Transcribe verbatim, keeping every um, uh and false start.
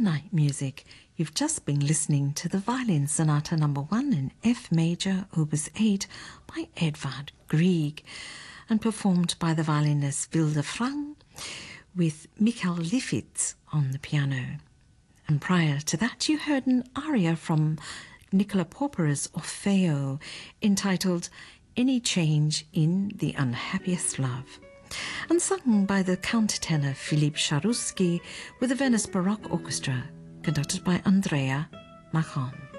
Night Music. You've just been listening to the Violin Sonata number one in F major, opus eight by Edvard Grieg, and performed by the violinist Vilde Frang with Michael Lifshitz on the piano. And prior to that, you heard an aria from Nicola Porpera's Orfeo entitled Any Change in the Unhappiest Love, and sung by the countertenor Philippe Charouski with the Venice Baroque Orchestra, conducted by Andrea Macan.